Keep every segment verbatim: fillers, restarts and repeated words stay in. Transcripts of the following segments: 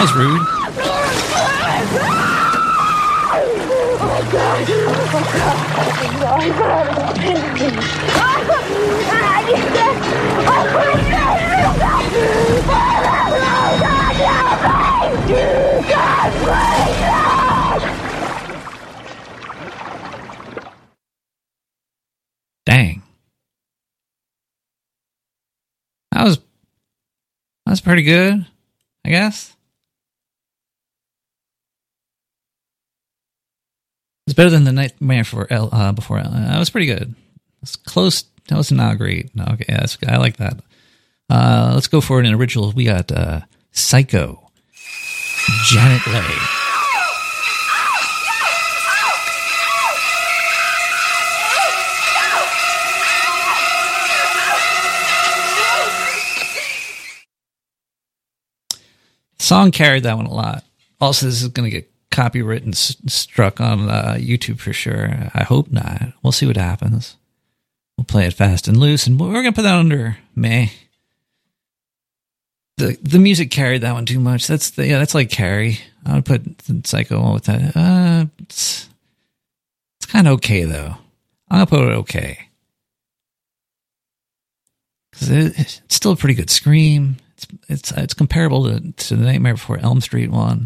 was rude. Dang. That was that was pretty good, I guess. It's better than the Nightmare for El, uh, before El. That was pretty good. It's close. That was not great. No, okay, that's, I like that. Uh, let's go for an original. We got uh, Psycho, Janet Leigh. Song carried that one a lot. Also, this is going to get copyright and s- struck on uh, YouTube for sure. I hope not. We'll see what happens. We'll play it fast and loose, and we're going to put that under May. The the music carried that one too much. That's the, yeah, that's like Carrie. I would put the Psycho on with that. Uh, it's it's kind of okay though. I'm gonna put it okay because it, it's still a pretty good scream. It's it's it's comparable to to the Nightmare Before Elm Street one.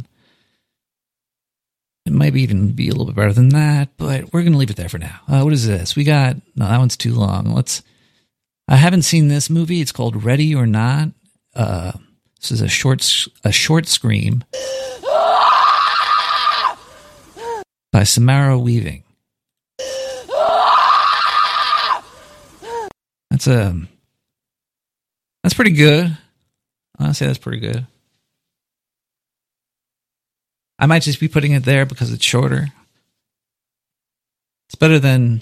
It might even be a little bit better than that, but we're gonna leave it there for now. Uh, what is this? We got no, that one's too long. Let's. I haven't seen this movie. It's called Ready or Not. Uh, this is a short a short scream by Samara Weaving. That's a that's pretty good. I'll say that's pretty good. I might just be putting it there because it's shorter. It's better than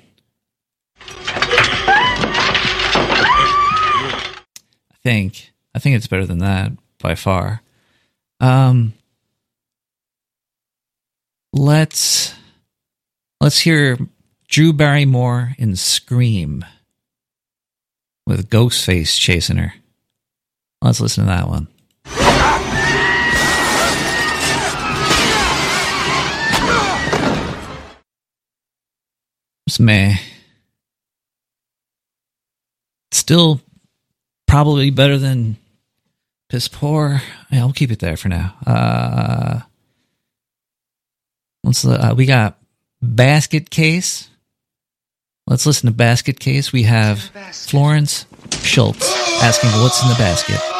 I think. I think it's better than that by far. Um, let's let's hear Drew Barrymore in Scream with Ghostface chasing her. Let's listen to that one. It's meh. Still probably better than Piss Poor. Yeah, I'll keep it there for now. Uh, let's. Uh, we got Basket Case. Let's listen to Basket Case. We have Florence Schultz asking what's in the basket.